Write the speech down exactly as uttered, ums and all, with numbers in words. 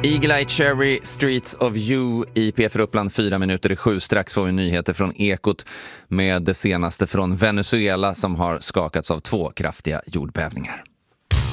Eagle Eye Cherry, Streets of You i P fyra Uppland, fyra minuter i sju. Strax får vi nyheter från Ekot med det senaste från Venezuela som har skakats av två kraftiga jordbävningar.